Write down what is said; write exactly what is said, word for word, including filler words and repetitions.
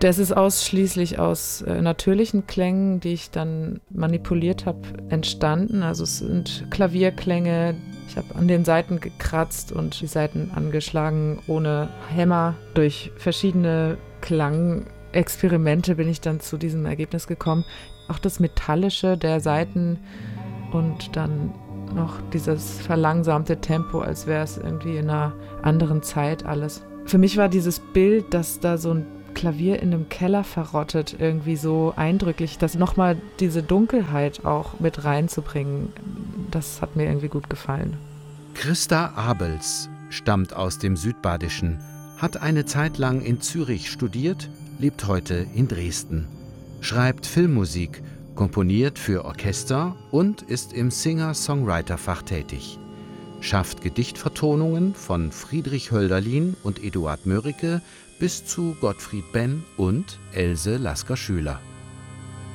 Das ist ausschließlich aus äh, natürlichen Klängen, die ich dann manipuliert habe, entstanden. Also es sind Klavierklänge. Ich habe an den Saiten gekratzt und die Saiten angeschlagen ohne Hämmer. Durch verschiedene Klangexperimente bin ich dann zu diesem Ergebnis gekommen. Auch das Metallische der Saiten und dann noch dieses verlangsamte Tempo, als wäre es irgendwie in einer anderen Zeit alles. Für mich war dieses Bild, dass da so ein Klavier in einem Keller verrottet, irgendwie so eindrücklich, das nochmal diese Dunkelheit auch mit reinzubringen, das hat mir irgendwie gut gefallen. Christa Abels stammt aus dem Südbadischen, hat eine Zeit lang in Zürich studiert, lebt heute in Dresden, schreibt Filmmusik, komponiert für Orchester und ist im Singer-Songwriter-Fach tätig. Schafft Gedichtvertonungen von Friedrich Hölderlin und Eduard Mörike bis zu Gottfried Benn und Else Lasker-Schüler.